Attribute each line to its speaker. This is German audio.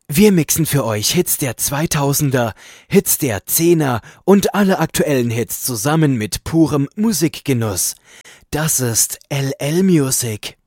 Speaker 1: Wir mixen für euch Hits der 2000er, Hits der 10er und alle aktuellen Hits zusammen mit purem Musikgenuss. Das ist LL Music.